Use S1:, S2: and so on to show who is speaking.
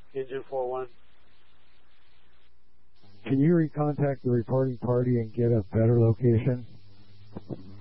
S1: Engine 4-1.
S2: Can you recontact the reporting party and get a better location?